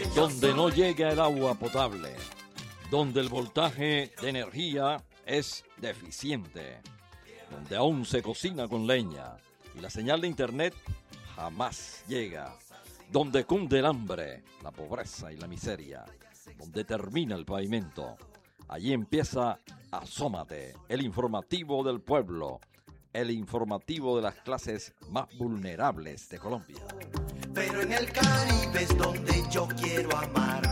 donde no llega el agua potable, donde el voltaje de energía es deficiente, donde aún se cocina con leña y la señal de internet jamás llega, donde cunde el hambre, la pobreza y la miseria, donde termina el pavimento. Allí empieza Asómate, el informativo del pueblo, el informativo de las clases más vulnerables de Colombia. Pero en el Caribe es donde yo quiero amar.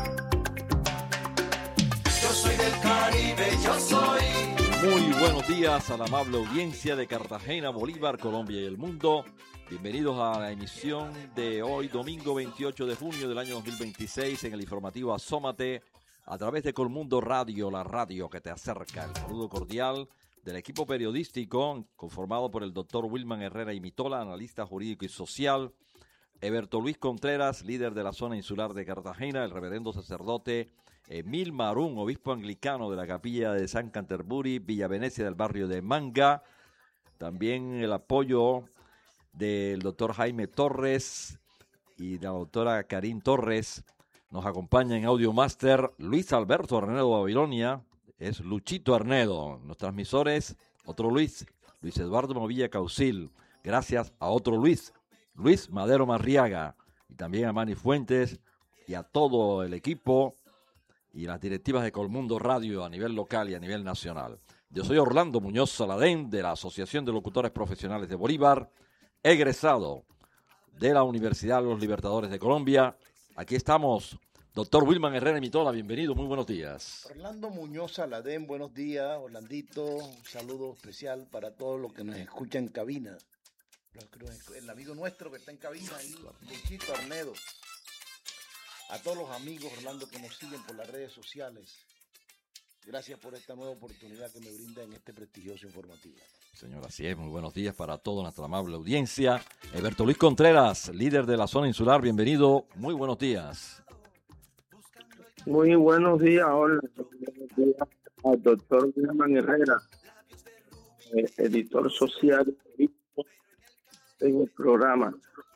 Yo soy del Caribe, yo soy. Muy buenos días a la amable audiencia de Cartagena, Bolívar, Colombia y el mundo. Bienvenidos a la emisión de hoy, domingo 28 de junio del año 2026, en el informativo Asómate, a través de Colmundo Radio, la radio que te acerca. El saludo cordial del equipo periodístico conformado por el doctor Wilman Herrera y Mitola, analista jurídico y social, Eberto Luis Contreras, líder de la zona insular de Cartagena, el reverendo sacerdote Emil Marún, obispo anglicano de la capilla de San Canterbury, Villa Venecia del barrio de Manga. También el apoyo del doctor Jaime Torres y de la doctora Karin Torres. Nos acompaña en Audio Master Luis Alberto Arnedo Babilonia, es Luchito Arnedo. Los transmisores, otro Luis Eduardo Movilla Caucil. Gracias a otro Luis Madero Marriaga, y también a Manny Fuentes y a todo el equipo y las directivas de Colmundo Radio a nivel local y a nivel nacional. Yo soy Orlando Muñoz Saladén, de la Asociación de Locutores Profesionales de Bolívar, egresado de la Universidad de los Libertadores de Colombia. Aquí estamos, doctor Wilman Herrera y Mitola, bienvenido, muy buenos días. Orlando Muñoz Saladén, buenos días, Orlandito, un saludo especial para todos los que nos escuchan en cabina. El amigo nuestro que está en cabina ahí, Luchito Arnedo. A todos los amigos, Orlando, que nos siguen por las redes sociales. Gracias por esta nueva oportunidad que me brinda en este prestigioso informativo. Señor, así es, muy buenos días para toda nuestra amable audiencia. Eberto Luis Contreras, líder de la zona insular, bienvenido, muy buenos días. Muy buenos días, hola. Buenos días al doctor Wilman Herrera, editor social en el programa.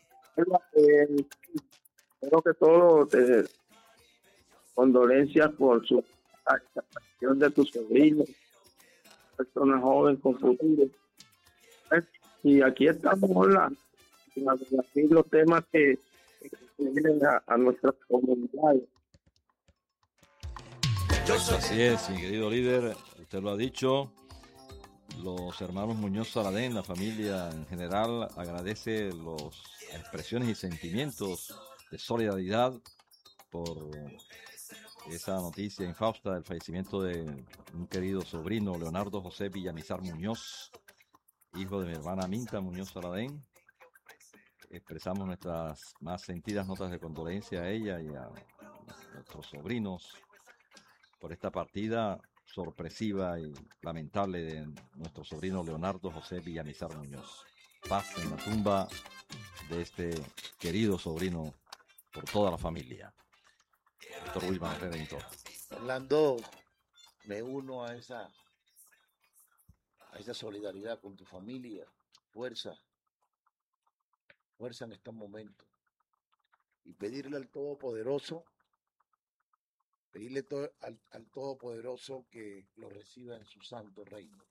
Espero que todo, condolencias por su acción de tu sobrino, persona joven con futuro. Y aquí estamos hablando de los temas que vienen a nuestras comunidades. Así es, mi querido líder, usted lo ha dicho. Los hermanos Muñoz Saladén, la familia en general, agradece las expresiones y sentimientos de solidaridad por esa noticia infausta del fallecimiento de un querido sobrino, Leonardo José Villamizar Muñoz, hijo de mi hermana Minta Muñoz Saladén. Expresamos nuestras más sentidas notas de condolencia a ella y a nuestros sobrinos por esta partida sorpresiva y lamentable de nuestro sobrino Leonardo José Villamizar Muñoz. Paz en la tumba de este querido sobrino por toda la familia. Doctor Wilman Herrera y todo. Orlando, me uno a esa solidaridad con tu familia. Fuerza en estos momentos. Y pedirle al Todopoderoso, al Todopoderoso que lo reciba en su santo reino.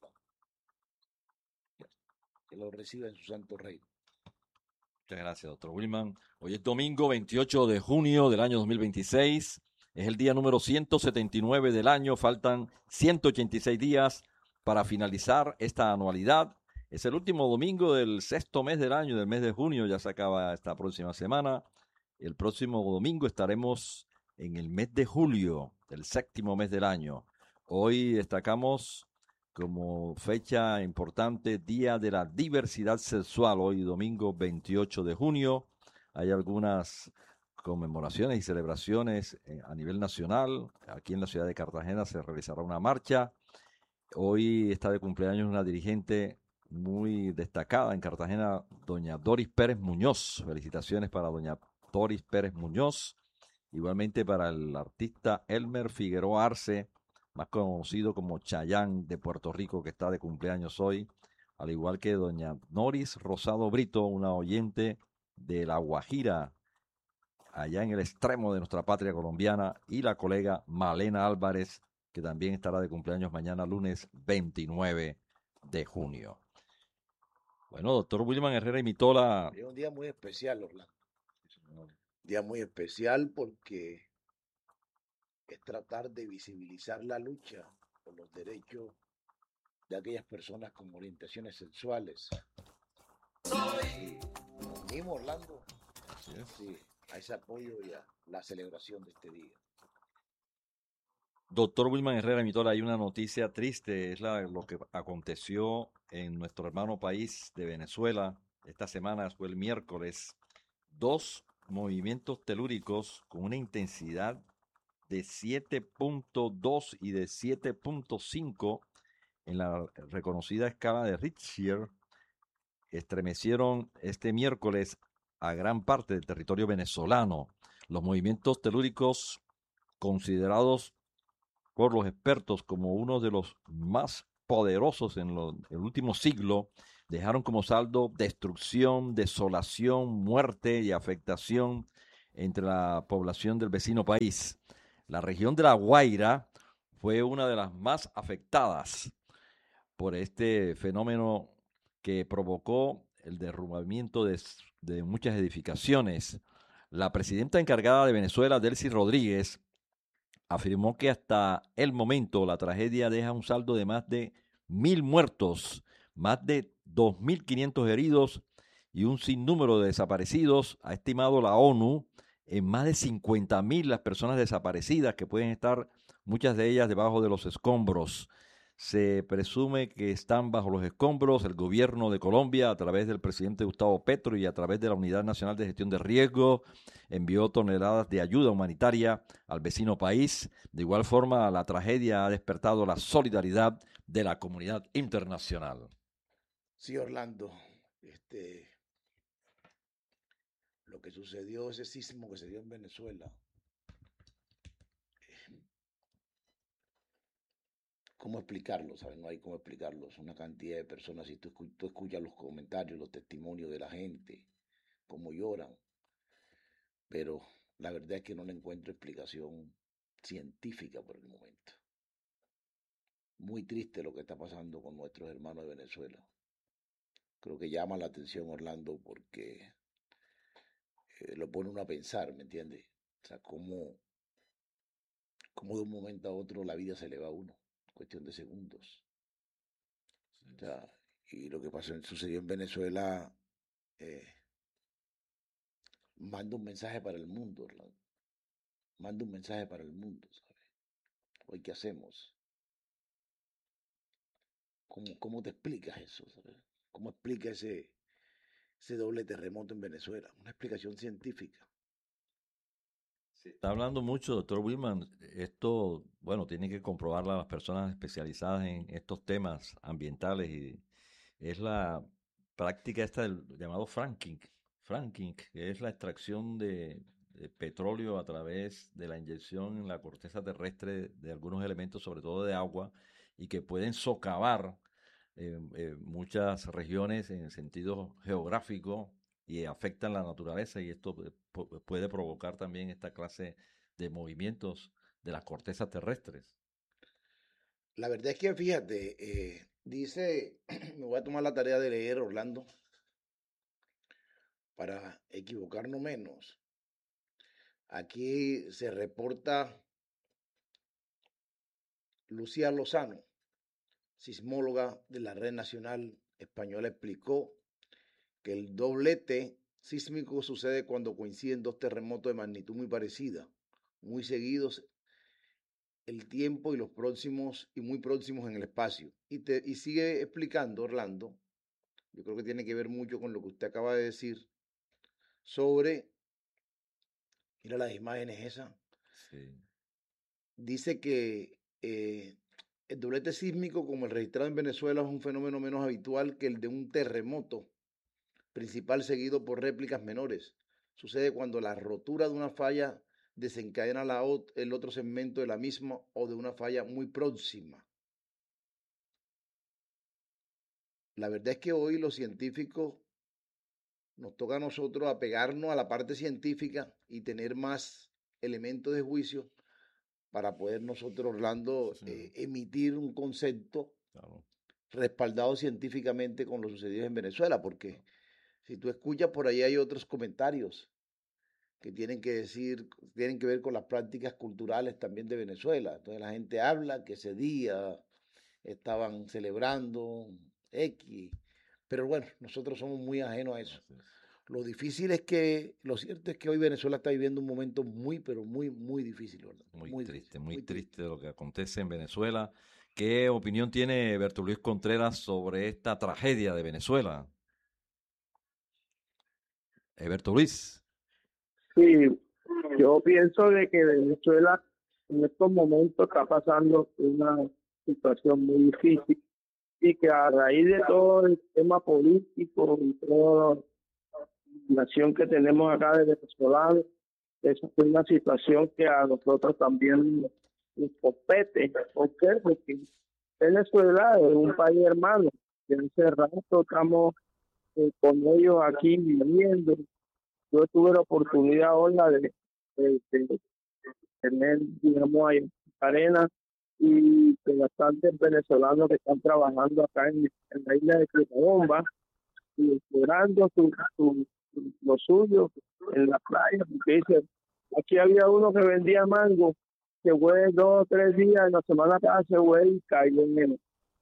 Que lo reciba en su santo reino. Muchas gracias, doctor Wilman. Hoy es domingo 28 de junio del año 2026. Es el día número 179 del año. Faltan 186 días para finalizar esta anualidad. Es el último domingo del sexto mes del año, del mes de junio. Ya se acaba esta próxima semana. El próximo domingo estaremos en el mes de julio, el séptimo mes del año. Hoy destacamos como fecha importante Día de la Diversidad Sexual. Hoy domingo 28 de junio. Hay algunas conmemoraciones y celebraciones a nivel nacional. Aquí en la ciudad de Cartagena se realizará una marcha. Hoy está de cumpleaños una dirigente muy destacada en Cartagena, doña Doris Pérez Muñoz. Felicitaciones para doña Doris Pérez Muñoz. Igualmente para el artista Elmer Figueroa Arce, más conocido como Chayán de Puerto Rico, que está de cumpleaños hoy, al igual que doña Noris Rosado Brito, una oyente de La Guajira, allá en el extremo de nuestra patria colombiana, y la colega Malena Álvarez, que también estará de cumpleaños mañana, lunes 29 de junio. Bueno, doctor Wilman Herrera imitó la... Es un día muy especial, Orlando. Día muy especial porque es tratar de visibilizar la lucha por los derechos de aquellas personas con orientaciones sexuales. Sí, nos unimos, Orlando, sí, a ese apoyo y a la celebración de este día. Doctor Wilman Herrera Mitola, hay una noticia triste, es lo que aconteció en nuestro hermano país de Venezuela. Esta semana fue el miércoles. 2 movimientos telúricos con una intensidad de 7.2 y de 7.5 en la reconocida escala de Richter estremecieron este miércoles a gran parte del territorio venezolano. Los movimientos telúricos, considerados por los expertos como uno de los más poderosos en el último siglo, dejaron como saldo destrucción, desolación, muerte y afectación entre la población del vecino país. La región de La Guaira fue una de las más afectadas por este fenómeno que provocó el derrumbamiento de muchas edificaciones. La presidenta encargada de Venezuela, Delcy Rodríguez, afirmó que hasta el momento la tragedia deja un saldo de más de 1.000 muertos, más de 2.500 heridos y un sinnúmero de desaparecidos. Ha estimado la ONU en más de 50.000 las personas desaparecidas, que pueden estar muchas de ellas debajo de los escombros. Se presume que están bajo los escombros el gobierno de Colombia, a través del presidente Gustavo Petro y a través de la Unidad Nacional de Gestión de Riesgo, envió toneladas de ayuda humanitaria al vecino país. De igual forma, la tragedia ha despertado la solidaridad de la comunidad internacional. Sí, Orlando, lo que sucedió, ese sismo que se dio en Venezuela, ¿cómo explicarlo? ¿Sabes? No hay cómo explicarlo. Es una cantidad de personas, si tú escuchas los comentarios, los testimonios de la gente, cómo lloran, pero la verdad es que no le encuentro explicación científica por el momento. Muy triste lo que está pasando con nuestros hermanos de Venezuela. Creo que llama la atención, Orlando, porque lo pone uno a pensar, ¿me entiendes? O sea, cómo de un momento a otro la vida se le va a uno, cuestión de segundos. O sea, y lo que sucedió en Venezuela eh, manda un mensaje para el mundo, Orlando. Manda un mensaje para el mundo, ¿sabes? Hoy, ¿qué hacemos? ¿Cómo te explicas eso, ¿sabes? ¿Cómo explica ese doble terremoto en Venezuela? Una explicación científica. Se está hablando mucho, doctor Wilman. Esto, bueno, tienen que comprobarlo las personas especializadas en estos temas ambientales, y es la práctica esta del llamado fracking. Fracking, que es la extracción de petróleo a través de la inyección en la corteza terrestre de algunos elementos, sobre todo de agua, y que pueden socavar muchas regiones en el sentido geográfico y afectan la naturaleza, y esto puede provocar también esta clase de movimientos de las cortezas terrestres. La verdad es que, fíjate, dice, me voy a tomar la tarea de leer, Orlando, para equivocarnos menos. Aquí se reporta Lucía Lozano, sismóloga de la Red Nacional Española, explicó que el doblete sísmico sucede cuando coinciden dos terremotos de magnitud muy parecida, muy seguidos el tiempo y los próximos y muy próximos en el espacio. Y sigue explicando, Orlando, yo creo que tiene que ver mucho con lo que usted acaba de decir sobre, mira las imágenes esas, Sí. dice que el doblete sísmico como el registrado en Venezuela es un fenómeno menos habitual que el de un terremoto principal seguido por réplicas menores. Sucede cuando la rotura de una falla desencadena el otro segmento de la misma o de una falla muy próxima. La verdad es que hoy los científicos nos toca a nosotros apegarnos a la parte científica y tener más elementos de juicio para poder nosotros, Orlando, emitir un concepto respaldado científicamente con lo sucedido en Venezuela, porque si tú escuchas por ahí hay otros comentarios que tienen que ver con las prácticas culturales también de Venezuela. Entonces la gente habla que ese día estaban celebrando X, pero bueno, nosotros somos muy ajenos a eso. Lo cierto es que hoy Venezuela está viviendo un momento muy, pero muy, muy difícil, ¿verdad? Muy triste lo que acontece en Venezuela. ¿Qué opinión tiene Berto Luis Contreras sobre esta tragedia de Venezuela? Berto Luis. Sí, yo pienso de que Venezuela en estos momentos está pasando una situación muy difícil y que a raíz de todo el tema político y toda la nación que tenemos acá de venezolanos, esa es una situación que a nosotros también nos compete. ¿Por qué? Porque Venezuela es un país hermano. Desde hace rato estamos con ellos aquí viviendo. Yo tuve la oportunidad ahora de tener, digamos, ahí arena y de bastantes venezolanos que están trabajando acá en la isla de Cochabamba y explorando lo suyo en la playa, porque dice, aquí había uno que vendía mango, que fue 2 o 3 días, en la semana pasada se fue y cayó en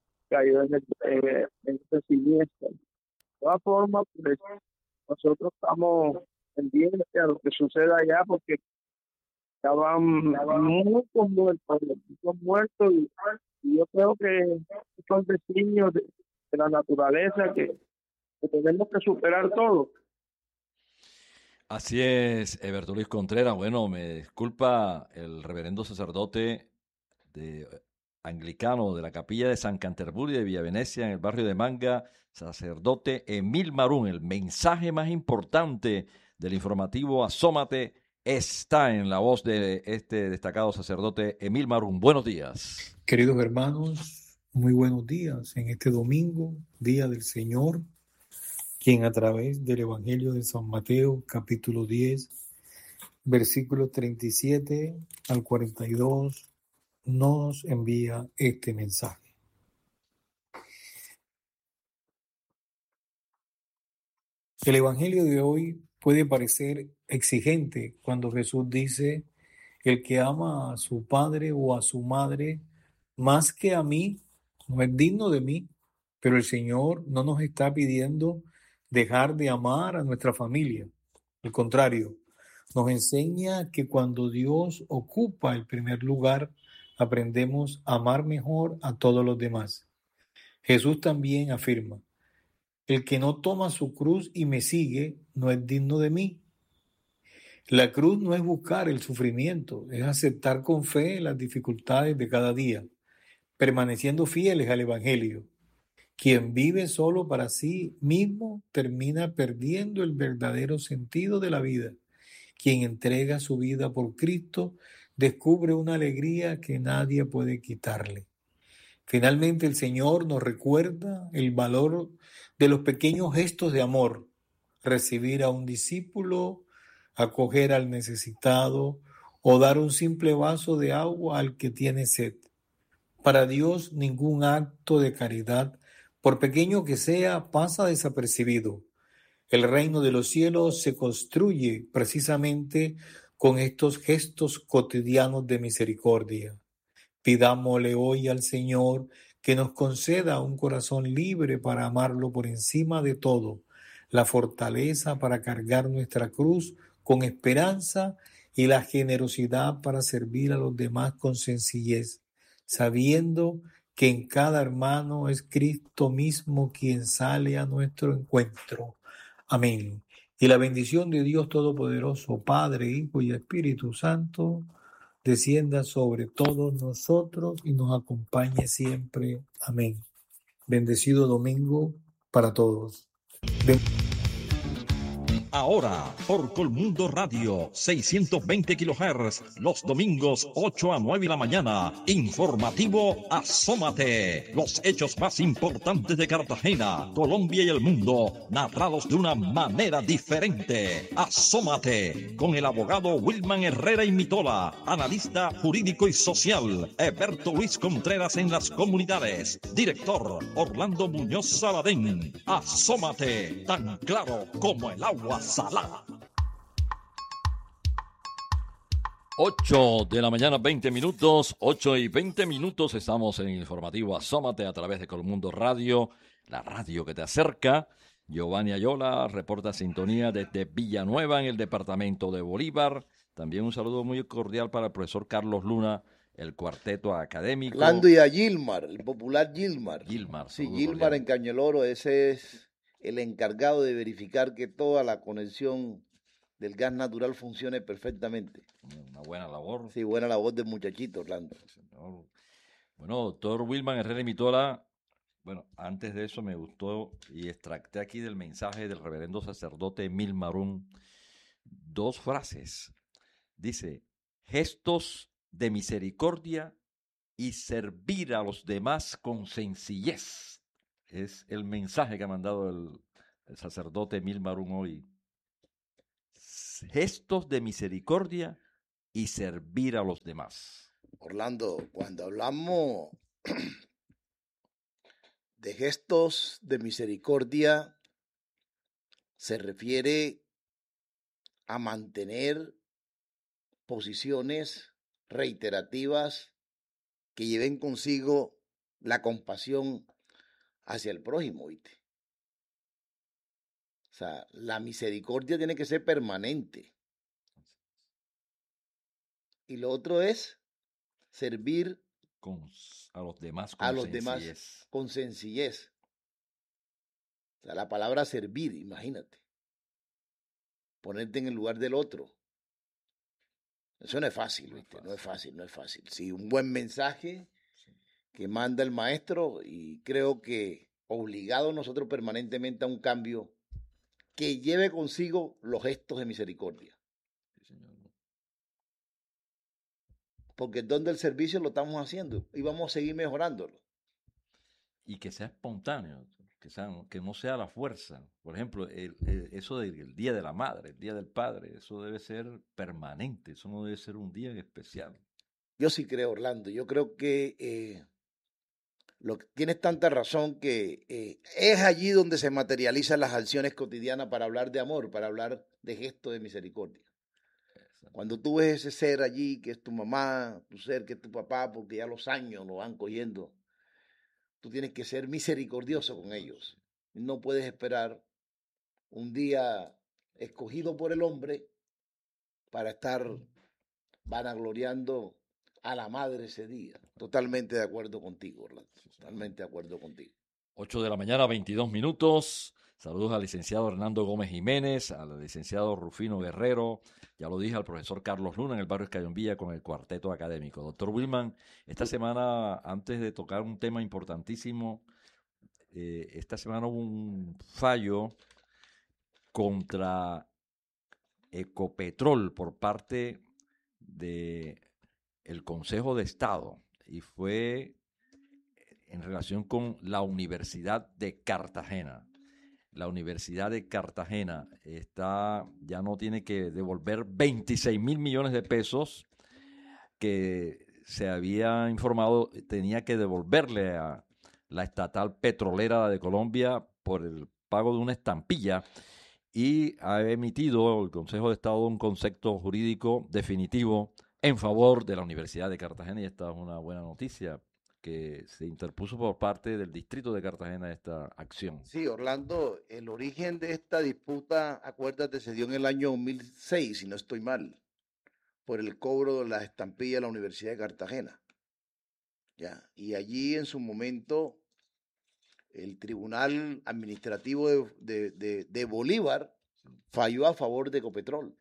ese siniestro. De todas formas, pues, nosotros estamos pendientes a lo que suceda allá, porque estaban muchos muertos y yo creo que son designios de la naturaleza que tenemos que superar todo. Así es, Berto Luis Contreras. Bueno, me disculpa el reverendo sacerdote anglicano de la capilla de San Canterbury de Villavenecia, en el barrio de Manga, sacerdote Emil Marún. El mensaje más importante del informativo Asómate está en la voz de este destacado sacerdote Emil Marún. Buenos días. Queridos hermanos, muy buenos días en este domingo, Día del Señor, quien a través del Evangelio de San Mateo, capítulo 10, versículos 37 al 42, nos envía este mensaje. El Evangelio de hoy puede parecer exigente cuando Jesús dice: el que ama a su padre o a su madre más que a mí no es digno de mí. Pero el Señor no nos está pidiendo dejar de amar a nuestra familia. Al contrario, nos enseña que cuando Dios ocupa el primer lugar, aprendemos a amar mejor a todos los demás. Jesús también afirma: el que no toma su cruz y me sigue no es digno de mí. La cruz no es buscar el sufrimiento, es aceptar con fe las dificultades de cada día, permaneciendo fieles al Evangelio. Quien vive solo para sí mismo termina perdiendo el verdadero sentido de la vida. Quien entrega su vida por Cristo descubre una alegría que nadie puede quitarle. Finalmente, el Señor nos recuerda el valor de los pequeños gestos de amor: recibir a un discípulo, acoger al necesitado o dar un simple vaso de agua al que tiene sed. Para Dios, ningún acto de caridad, por pequeño que sea, pasa desapercibido. El reino de los cielos se construye precisamente con estos gestos cotidianos de misericordia. Pidámosle hoy al Señor que nos conceda un corazón libre para amarlo por encima de todo, la fortaleza para cargar nuestra cruz con esperanza y la generosidad para servir a los demás con sencillez, sabiendo que en cada hermano es Cristo mismo quien sale a nuestro encuentro. Amén. Y la bendición de Dios Todopoderoso, Padre, Hijo y Espíritu Santo, descienda sobre todos nosotros y nos acompañe siempre. Amén. Bendecido domingo para todos. Ahora, por Colmundo Radio, 620 kHz, los domingos 8 a 9 de la mañana. Informativo Asómate. Los hechos más importantes de Cartagena, Colombia y el mundo, narrados de una manera diferente. Asómate, con el abogado Wilman Herrera y Mitola, analista jurídico y social, Eberto Luis Contreras en las comunidades, director Orlando Muñoz Saladén. Asómate, tan claro como el agua salada. 8 de la mañana, 20 minutos, 8 y 20 minutos, estamos en el informativo Asómate a través de Colmundo Radio, la radio que te acerca. Giovanni Ayola reporta sintonía desde Villanueva en el departamento de Bolívar. También un saludo muy cordial para el profesor Carlos Luna, el cuarteto académico. Orlando y a Gilmar, el popular Gilmar. Gilmar. Sí, Gilmar cordial. en Cañoloro, ese es el encargado de verificar que toda la conexión del gas natural funcione perfectamente. Una buena labor. Sí, buena labor del muchachito, Orlando. Señor. Bueno, doctor Wilman Herrera y Mitola, bueno, antes de eso me gustó y extracté aquí del mensaje del reverendo sacerdote Emil Marún 2 frases. Dice, gestos de misericordia y servir a los demás con sencillez. Es el mensaje que ha mandado el sacerdote Emil Marún hoy. Gestos de misericordia y servir a los demás. Orlando, cuando hablamos de gestos de misericordia, se refiere a mantener posiciones reiterativas que lleven consigo la compasión hacia el prójimo, ¿viste? O sea, la misericordia tiene que ser permanente. Y lo otro es servir A los demás a los demás con sencillez. O sea, la palabra servir, imagínate. Ponerte en el lugar del otro. Eso no es fácil, ¿viste? No es fácil, no es fácil. Sí, un buen mensaje que manda el maestro y creo que obligado nosotros permanentemente a un cambio que lleve consigo los gestos de misericordia. Sí, señor. Porque donde el servicio lo estamos haciendo y vamos a seguir mejorándolo. Y que sea espontáneo, que no sea a la fuerza. Por ejemplo, eso del Día de la Madre, el Día del Padre, eso debe ser permanente, eso no debe ser un día especial. Yo sí creo, Orlando, yo creo que tienes tanta razón que es allí donde se materializan las acciones cotidianas para hablar de amor, para hablar de gestos de misericordia. Cuando tú ves ese ser allí, que es tu mamá, tu ser, que es tu papá, porque ya los años lo van cogiendo, tú tienes que ser misericordioso con ellos. No puedes esperar un día escogido por el hombre para estar vanagloriando a la madre ese día. Totalmente de acuerdo contigo, Orlando. Totalmente de acuerdo contigo. 8 de la mañana, 22 minutos. Saludos al licenciado Hernando Gómez Jiménez, al licenciado Rufino Guerrero, ya lo dije, al profesor Carlos Luna en el barrio Escayón con el cuarteto académico. Doctor Wilman, esta semana, antes de tocar un tema importantísimo, esta semana hubo un fallo contra Ecopetrol por parte del Consejo de Estado y fue en relación con la Universidad de Cartagena. La Universidad de Cartagena ya no tiene que devolver 26.000 millones de pesos que se había informado tenía que devolverle a la estatal petrolera de Colombia por el pago de una estampilla, y ha emitido el Consejo de Estado un concepto jurídico definitivo en favor de la Universidad de Cartagena, y esta es una buena noticia, que se interpuso por parte del distrito de Cartagena esta acción. Sí, Orlando, el origen de esta disputa, acuérdate, se dio en el año 2006, si no estoy mal, por el cobro de la estampilla de la Universidad de Cartagena. Ya, y allí en su momento el Tribunal Administrativo de Bolívar falló a favor de Ecopetrol.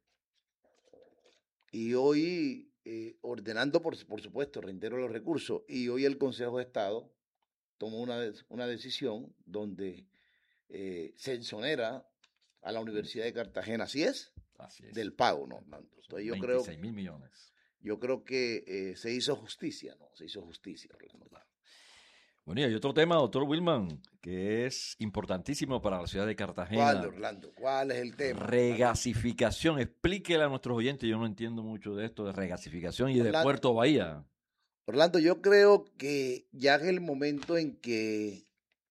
Y hoy, ordenando, por supuesto, reitero los recursos, y hoy el Consejo de Estado tomó una decisión donde se exonera a la Universidad de Cartagena, ¿así es? Así es. Del pago, ¿no, Orlando? Entonces yo 26.000 millones. creo que se hizo justicia, ¿no? Se hizo justicia, Orlando. Bueno, y hay otro tema, doctor Wilman, que es importantísimo para la ciudad de Cartagena. ¿Cuál, Orlando? ¿Cuál es el tema? Regasificación. Explíquele a nuestros oyentes, yo no entiendo mucho de esto de regasificación y de Orlando. Puerto Bahía. Orlando, yo creo que ya es el momento en que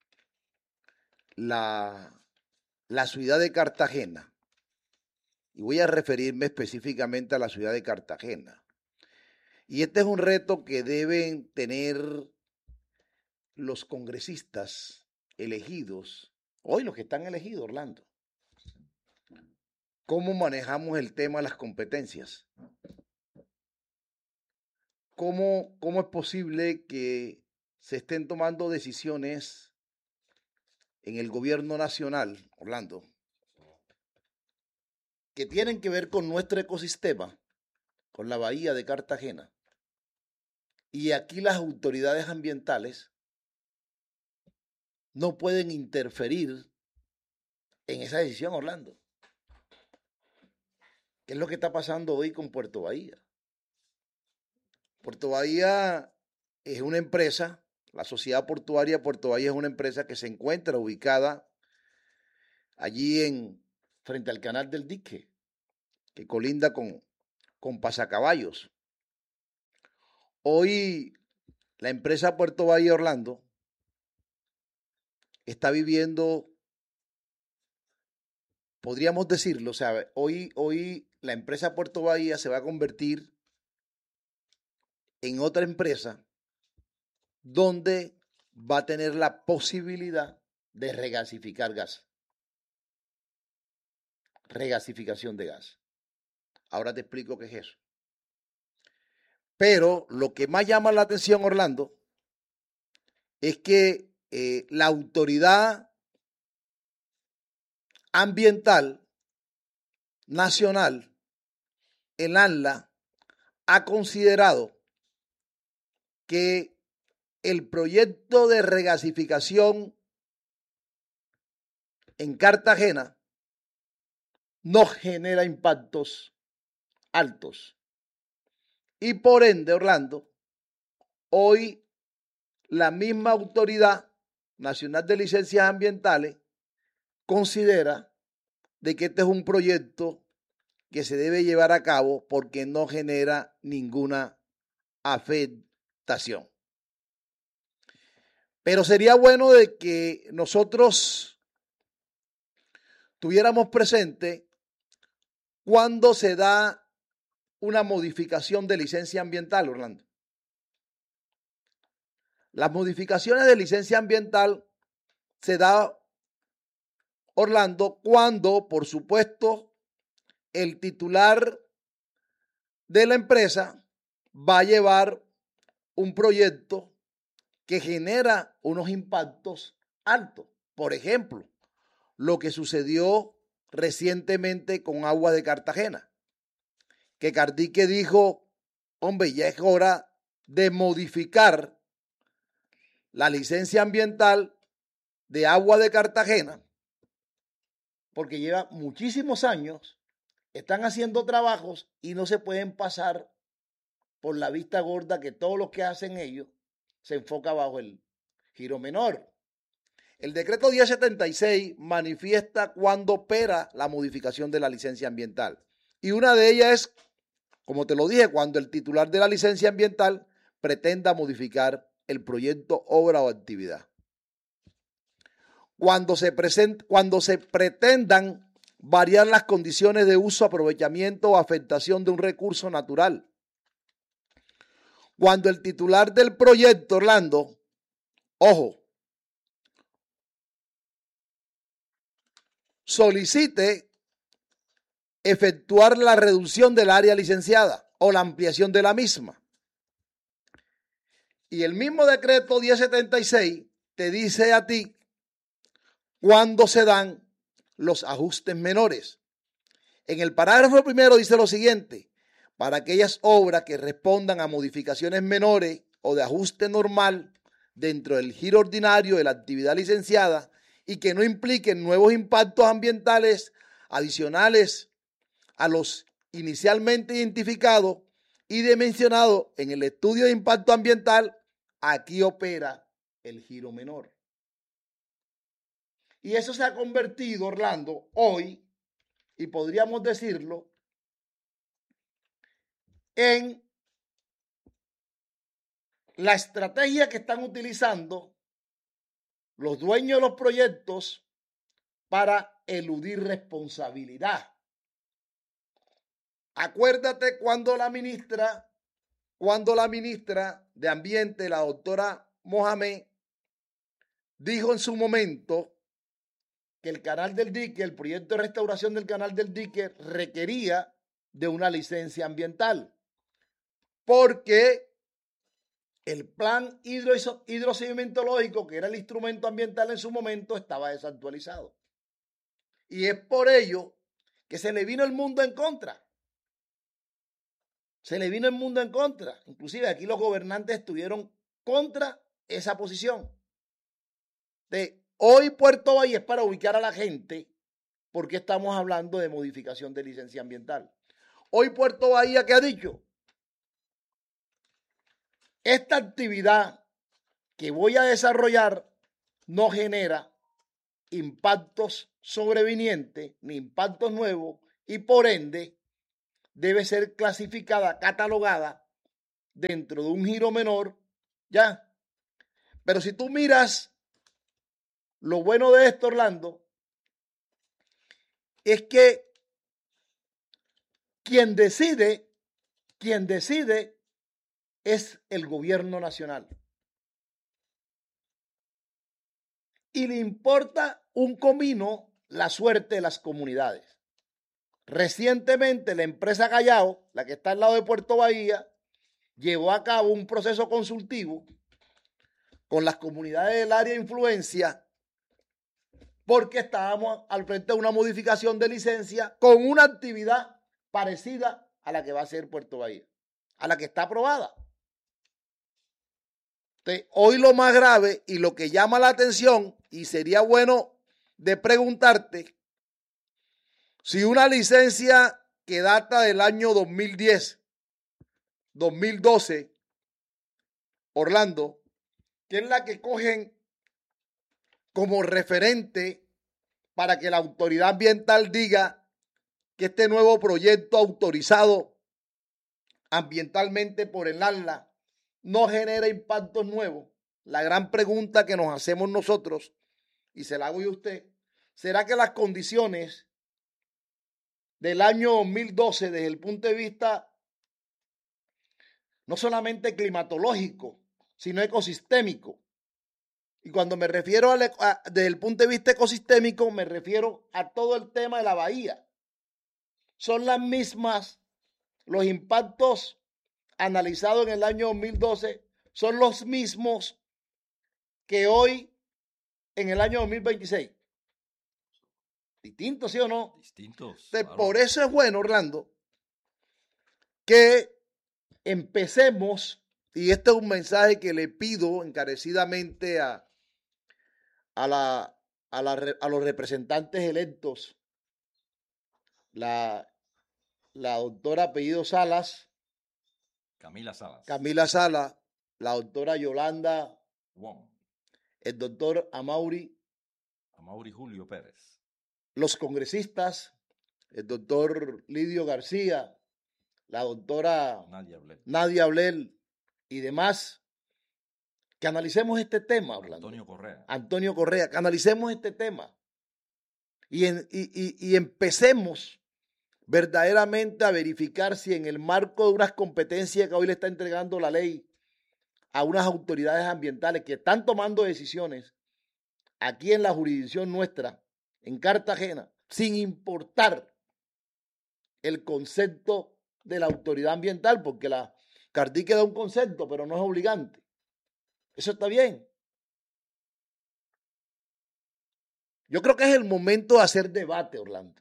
la ciudad de Cartagena, y voy a referirme específicamente a la ciudad de Cartagena, y este es un reto que deben tener los congresistas elegidos, hoy los que están elegidos, Orlando. ¿Cómo manejamos el tema de las competencias? ¿Cómo es posible que se estén tomando decisiones en el gobierno nacional, Orlando, que tienen que ver con nuestro ecosistema, con la bahía de Cartagena, y aquí las autoridades ambientales no pueden interferir en esa decisión, Orlando? ¿Qué es lo que está pasando hoy con Puerto Bahía? Puerto Bahía es una empresa, la Sociedad Portuaria Puerto Bahía es una empresa que se encuentra ubicada allí frente al Canal del Dique, que colinda con Pasacaballos. Hoy la empresa Puerto Bahía Orlando está viviendo, podríamos decirlo, o sea, hoy la empresa Puerto Bahía se va a convertir en otra empresa donde va a tener la posibilidad de regasificar gas. Regasificación de gas. Ahora te explico qué es eso. Pero lo que más llama la atención, Orlando, es que la autoridad ambiental nacional, el ANLA, ha considerado que el proyecto de regasificación en Cartagena no genera impactos altos. Y por ende, Orlando, hoy la misma Autoridad Nacional de Licencias Ambientales considera de que este es un proyecto que se debe llevar a cabo porque no genera ninguna afectación. Pero sería bueno de que nosotros tuviéramos presente cuando se da una modificación de licencia ambiental, Orlando. Las modificaciones de licencia ambiental se da, Orlando, cuando, por supuesto, el titular de la empresa va a llevar un proyecto que genera unos impactos altos. Por ejemplo, lo que sucedió recientemente con Aguas de Cartagena, que Cardique dijo, hombre, ya es hora de modificar la licencia ambiental de Aguas de Cartagena, porque lleva muchísimos años, están haciendo trabajos y no se pueden pasar por la vista gorda que todo lo que hacen ellos se enfoca bajo el giro menor. El decreto 1076 manifiesta cuándo opera la modificación de la licencia ambiental. Y una de ellas es, como te lo dije, cuando el titular de la licencia ambiental pretenda modificar el proyecto, obra o actividad. Cuando se pretendan variar las condiciones de uso, aprovechamiento o afectación de un recurso natural. Cuando el titular del proyecto, Orlando, ojo, solicite efectuar la reducción del área licenciada o la ampliación de la misma. Y el mismo decreto 1076 te dice a ti cuándo se dan los ajustes menores. En el parágrafo primero dice lo siguiente: para aquellas obras que respondan a modificaciones menores o de ajuste normal dentro del giro ordinario de la actividad licenciada y que no impliquen nuevos impactos ambientales adicionales a los inicialmente identificados y dimensionados en el estudio de impacto ambiental, aquí opera el giro menor. Y eso se ha convertido, Orlando, hoy, y podríamos decirlo, en la estrategia que están utilizando los dueños de los proyectos para eludir responsabilidad. Acuérdate cuando la ministra de Ambiente, la doctora Mohamed, dijo en su momento que el canal del dique, el proyecto de restauración del canal del dique requería de una licencia ambiental, porque el plan hidrosedimentológico, que era el instrumento ambiental en su momento, estaba desactualizado. Y es por ello que se le vino el mundo en contra. Se le vino el mundo en contra. Inclusive aquí los gobernantes estuvieron contra esa posición. Hoy Puerto Bahía, es para ubicar a la gente, porque estamos hablando de modificación de licencia ambiental. Hoy Puerto Bahía, ¿qué ha dicho? Esta actividad que voy a desarrollar no genera impactos sobrevinientes ni impactos nuevos y por ende debe ser clasificada, catalogada dentro de un giro menor, ¿ya? Pero si tú miras lo bueno de esto, Orlando, es que quien decide es el gobierno nacional. Y le importa un comino la suerte de las comunidades. Recientemente la empresa Callao, la que está al lado de Puerto Bahía, llevó a cabo un proceso consultivo con las comunidades del área de influencia porque estábamos al frente de una modificación de licencia con una actividad parecida a la que va a hacer Puerto Bahía, a la que está aprobada. Entonces, hoy lo más grave y lo que llama la atención, y sería bueno de preguntarte, si una licencia que data del año 2010, 2012, Orlando, que es la que cogen como referente para que la autoridad ambiental diga que este nuevo proyecto autorizado ambientalmente por el ANLA no genera impactos nuevos. La gran pregunta que nos hacemos nosotros, y se la hago yo a usted, ¿será que las condiciones del año 2012 desde el punto de vista no solamente climatológico, sino ecosistémico? Y cuando me refiero desde el punto de vista ecosistémico, me refiero a todo el tema de la bahía. Son las mismas, los impactos analizados en el año 2012 son los mismos que hoy en el año 2026. Distintos, ¿sí o no? Distintos. Claro. Claro. Por eso es bueno, Orlando, que empecemos, y este es un mensaje que le pido encarecidamente a los representantes electos, la doctora apellido Salas, Camila Salas. la doctora Yolanda Wong. el doctor Amaury Julio Pérez. Los congresistas, el doctor Lidio García, la doctora Nadia Ablel y demás, que analicemos este tema, Orlando. Antonio Correa, que analicemos este tema y empecemos verdaderamente a verificar si en el marco de unas competencias que hoy le está entregando la ley a unas autoridades ambientales que están tomando decisiones aquí en la jurisdicción nuestra, en Cartagena, sin importar el concepto de la autoridad ambiental, porque la Cardique da un concepto, pero no es obligante. Eso está bien. Yo creo que es el momento de hacer debate, Orlando.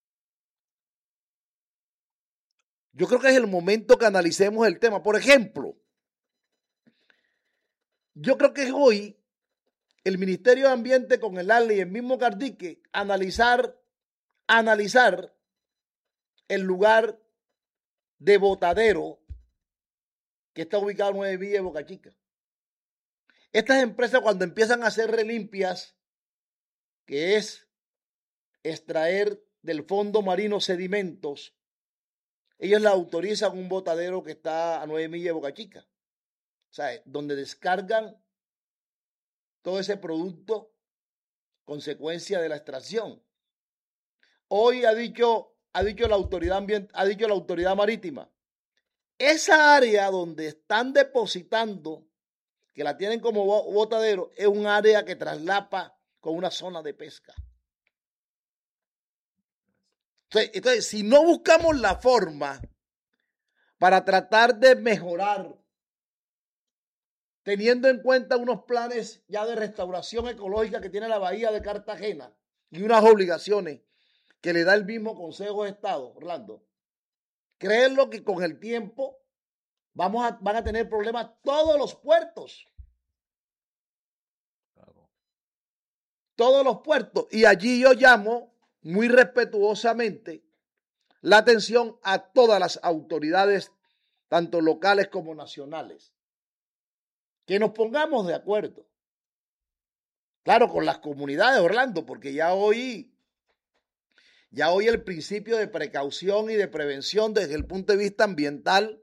Yo creo que es el momento que analicemos el tema. Por ejemplo, yo creo que hoy el Ministerio de Ambiente con el ALE y el mismo Cardique analizar el lugar de botadero que está ubicado en 9 Millas de Boca Chica. Estas empresas, cuando empiezan a hacer relimpias, que es extraer del fondo marino sedimentos, ellos le autorizan un botadero que está a 9 Millas de Boca Chica. O sea, donde descargan todo ese producto consecuencia de la extracción. Hoy ha dicho la autoridad marítima, esa área donde están depositando, que la tienen como botadero, es un área que traslapa con una zona de pesca. Entonces, si no buscamos la forma para tratar de mejorar, teniendo en cuenta unos planes ya de restauración ecológica que tiene la bahía de Cartagena y unas obligaciones que le da el mismo Consejo de Estado, Orlando, créanlo que con el tiempo van a tener problemas todos los puertos. Claro. Todos los puertos. Y allí yo llamo muy respetuosamente la atención a todas las autoridades, tanto locales como nacionales, que nos pongamos de acuerdo. Claro, con las comunidades, Orlando, porque ya hoy el principio de precaución y de prevención desde el punto de vista ambiental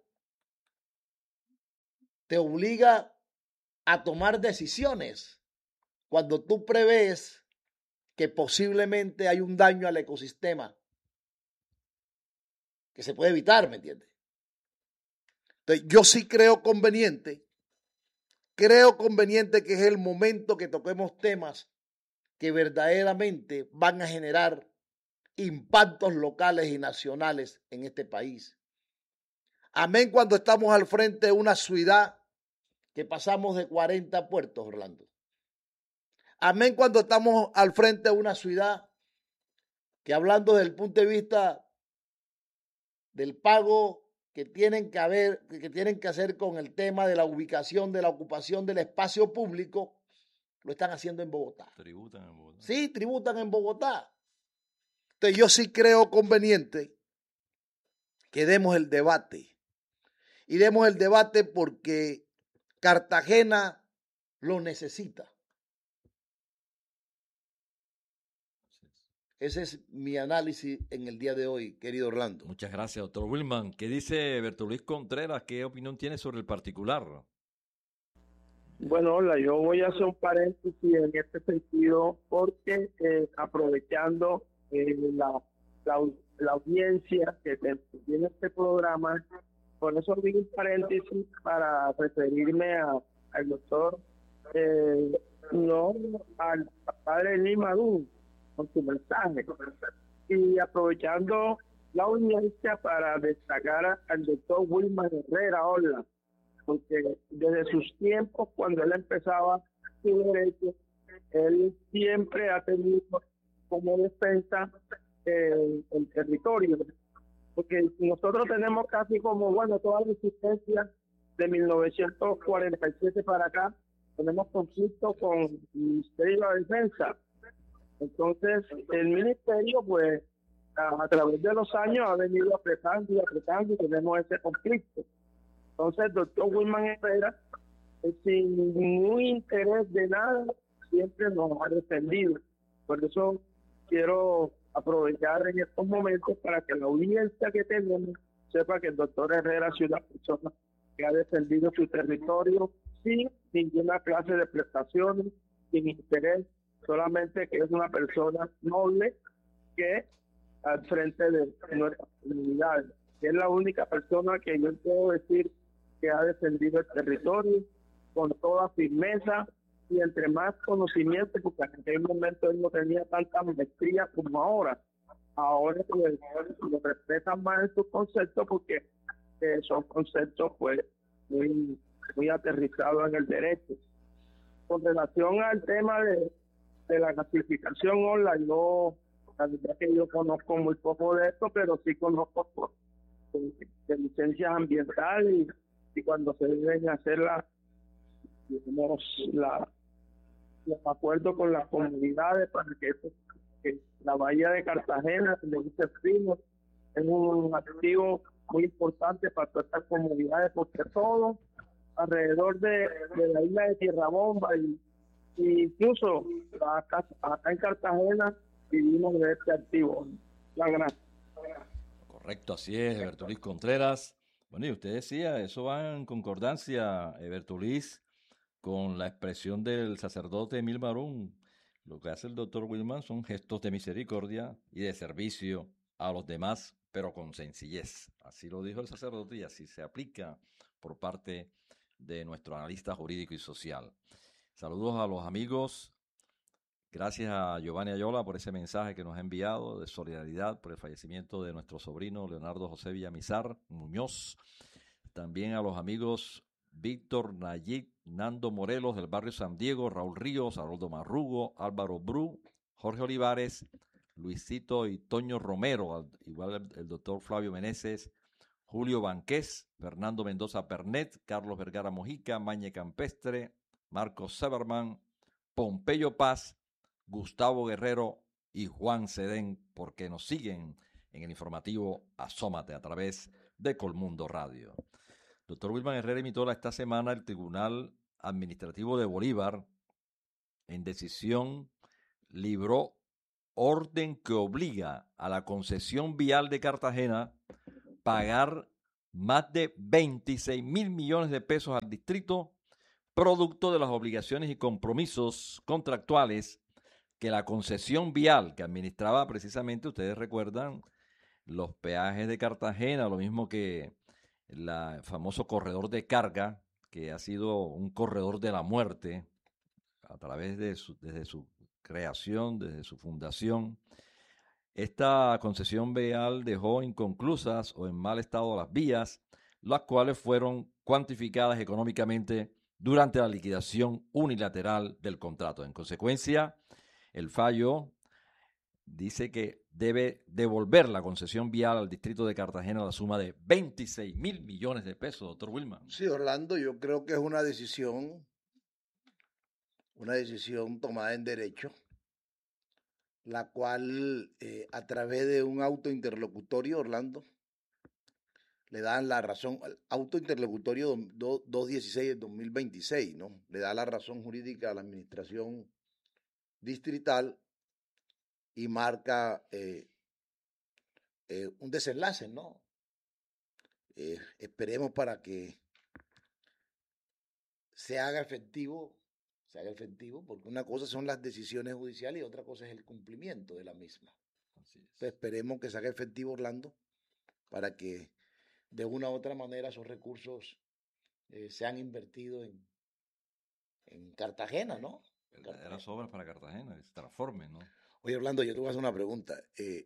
te obliga a tomar decisiones cuando tú prevés que posiblemente hay un daño al ecosistema que se puede evitar, ¿me entiendes? Entonces, yo sí creo conveniente que es el momento que toquemos temas que verdaderamente van a generar impactos locales y nacionales en este país. Amén cuando estamos al frente de una ciudad que pasamos de 40 puertos, Orlando. Amén cuando estamos al frente de una ciudad que, hablando desde el punto de vista del pago que tienen que hacer con el tema de la ubicación, de la ocupación del espacio público, lo están haciendo en Bogotá. Tributan en Bogotá. Sí, tributan en Bogotá. Entonces yo sí creo conveniente que demos el debate. Y demos el debate porque Cartagena lo necesita. Ese es mi análisis en el día de hoy, querido Orlando. Muchas gracias, doctor Wilman. ¿Qué dice Bertoluis Contreras? ¿Qué opinión tiene sobre el particular? Bueno, hola, yo voy a hacer un paréntesis en este sentido porque aprovechando la audiencia que tiene este programa, por eso digo un paréntesis para referirme al doctor, no al padre Lima Dú, con su mensaje, y aprovechando la audiencia para destacar al doctor Wilman Herrera Orla, porque desde sus tiempos, cuando él empezaba su derecho, él siempre ha tenido como defensa el territorio, porque nosotros tenemos casi como, toda la existencia de 1947 para acá, tenemos conflicto con el Ministerio de la Defensa. Entonces, el Ministerio, pues, a través de los años ha venido apretando y tenemos ese conflicto. Entonces, el doctor Wilman Herrera, sin ningún interés de nada, siempre nos ha defendido. Por eso quiero aprovechar en estos momentos para que la audiencia que tenemos sepa que el doctor Herrera ha sido una persona que ha defendido su territorio sin ninguna clase de prestaciones, sin interés, solamente que es una persona noble que al frente de nuestras comunidades. Es la única persona que yo puedo decir que ha defendido el territorio con toda firmeza y entre más conocimiento, porque en aquel momento él no tenía tanta maestría como ahora. Ahora pues, lo respetan más en sus conceptos porque son conceptos pues muy aterrizados en el derecho. Con relación al tema de la clasificación online, la verdad que yo conozco muy poco de esto, pero sí conozco de licencias ambientales y cuando se deben hacer la los acuerdos con las comunidades para que la bahía de Cartagena, como dice Primo, es un activo muy importante para todas estas comunidades, porque todo alrededor de la isla de Tierra Bomba y incluso acá en Cartagena vivimos de este activo. La gran. Correcto, así es, Eberto Luis Contreras. Bueno, y usted decía, eso va en concordancia, Eberto Luis, con la expresión del sacerdote Emil Barón. Lo que hace el doctor Wilman son gestos de misericordia y de servicio a los demás, pero con sencillez. Así lo dijo el sacerdote y así se aplica por parte de nuestro analista jurídico y social. Saludos a los amigos. Gracias a Giovanni Ayola por ese mensaje que nos ha enviado de solidaridad por el fallecimiento de nuestro sobrino Leonardo José Villamizar Muñoz. También a los amigos Víctor Nayib, Nando Morelos del barrio San Diego, Raúl Ríos, Haroldo Marrugo, Álvaro Bru, Jorge Olivares, Luisito y Toño Romero, igual el doctor Flavio Meneses, Julio Banqués, Fernando Mendoza Pernet, Carlos Vergara Mojica, Mañe Campestre, Marcos Seberman, Pompeyo Paz, Gustavo Guerrero y Juan Sedén, porque nos siguen en el informativo Asómate a través de Colmundo Radio. Doctor Wilman Herrera imitó esta semana el Tribunal Administrativo de Bolívar en decisión libró orden que obliga a la concesión vial de Cartagena pagar más de 26 mil millones de pesos al distrito, producto de las obligaciones y compromisos contractuales que la concesión vial que administraba precisamente, ustedes recuerdan, los peajes de Cartagena, lo mismo que el famoso corredor de carga, que ha sido un corredor de la muerte a través de desde su creación, desde su fundación. Esta concesión vial dejó inconclusas o en mal estado las vías, las cuales fueron cuantificadas económicamente durante la liquidación unilateral del contrato. En consecuencia, el fallo dice que debe devolver la concesión vial al distrito de Cartagena la suma de 26 mil millones de pesos, doctor Wilman. Sí, Orlando, yo creo que es una decisión tomada en derecho, la cual a través de un auto interlocutorio, Orlando, le dan la razón, auto interlocutorio 216 del 2026, ¿no? Le da la razón jurídica a la administración distrital y marca un desenlace, ¿no? Esperemos para que se haga efectivo, porque una cosa son las decisiones judiciales y otra cosa es el cumplimiento de la misma. Entonces, esperemos que se haga efectivo, Orlando, para que de una u otra manera esos recursos sean invertidos en Cartagena, ¿no? Verdaderas obras para Cartagena, que se transformen, ¿no? Oye, Orlando, yo te voy a hacer una pregunta.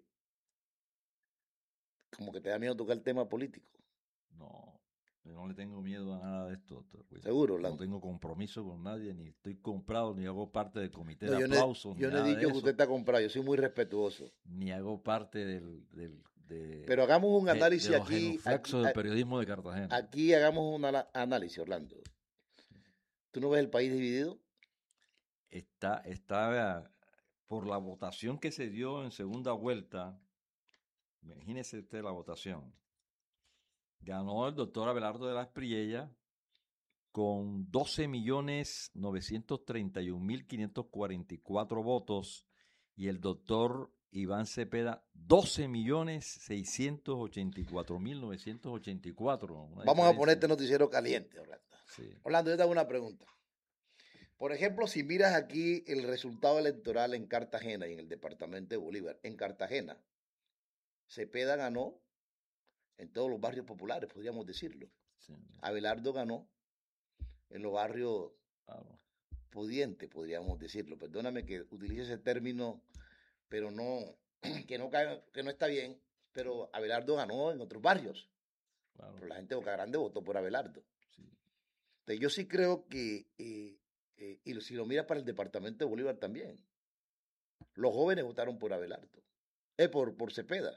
Como que te da miedo tocar el tema político. No, yo no le tengo miedo a nada de esto, doctor Wilman. Seguro, Orlando. No tengo compromiso con nadie, ni estoy comprado, ni hago parte del comité No, de aplausos. Yo no he dicho que usted está comprado, yo soy muy respetuoso. Ni hago parte Pero hagamos un análisis de los aquí. genuflexos del periodismo de Cartagena. Aquí hagamos un análisis, Orlando. ¿Tú no ves el país dividido? Está por la votación que se dio en segunda vuelta. Imagínese usted la votación. Ganó el doctor Abelardo de las Priella con 12.931.544 votos y el doctor Iván Cepeda 12.684.984. Vamos a poner este noticiero caliente, Orlando. Sí. Orlando, yo te hago una pregunta. Por ejemplo, si miras aquí el resultado electoral en Cartagena y en el departamento de Bolívar, en Cartagena, Cepeda ganó en todos los barrios populares, podríamos decirlo. Sí. Abelardo ganó en los barrios pudientes, podríamos decirlo. Perdóname que utilice ese término, pero que no está bien. Pero Abelardo ganó en otros barrios. Claro. Pero la gente de Boca Grande votó por Abelardo. Sí. Entonces, yo sí creo que, y si lo miras para el departamento de Bolívar también, los jóvenes votaron por Abelardo, por Cepeda.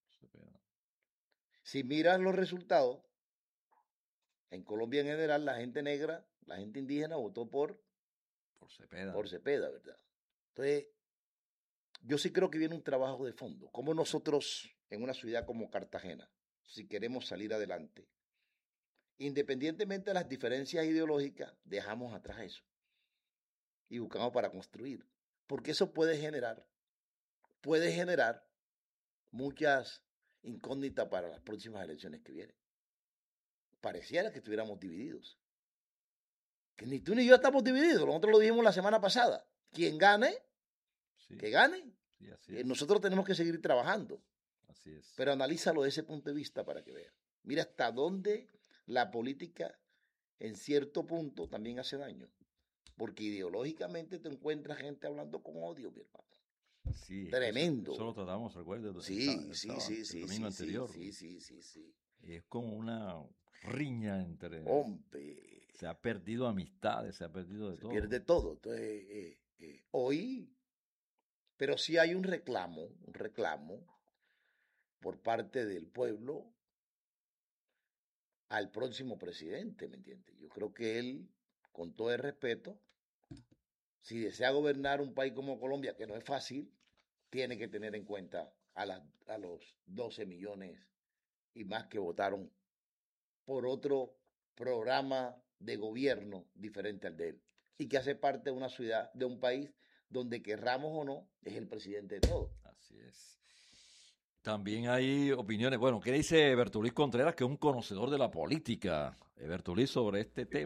Si miras los resultados, en Colombia en general, la gente negra, la gente indígena votó por Por Cepeda. Por Cepeda, ¿verdad? Entonces, yo sí creo que viene un trabajo de fondo. Como nosotros, en una ciudad como Cartagena, si queremos salir adelante, independientemente de las diferencias ideológicas, dejamos atrás eso y buscamos para construir. Porque eso puede generar muchas incógnitas para las próximas elecciones que vienen. Pareciera que estuviéramos divididos. Que ni tú ni yo estamos divididos. Nosotros lo dijimos la semana pasada. Quien gane, Sí, que gane. sí, así es. Nosotros tenemos que seguir trabajando. Así es. Pero analízalo desde ese punto de vista para que veas. Mira hasta dónde la política en cierto punto también hace daño. Porque ideológicamente te encuentras gente hablando con odio, mi hermano. Sí, Tremendo. Eso lo tratamos, recuerda. Sí, el domingo anterior. sí. Es como una riña entre... Hombre, Se ha perdido amistades, se ha perdido de se todo. pierde todo. Entonces, hoy, pero sí hay un reclamo por parte del pueblo al próximo presidente, ¿me entiendes? Yo creo que él, con todo el respeto, si desea gobernar un país como Colombia, que no es fácil, tiene que tener en cuenta a los 12 millones y más que votaron por otro programa de gobierno diferente al de él y que hace parte de una ciudad, de un país donde querramos o no, es el presidente de todo. Así es. También hay opiniones. Bueno, ¿qué dice Bertulís Contreras, que es un conocedor de la política? Bertulís, sobre este tema.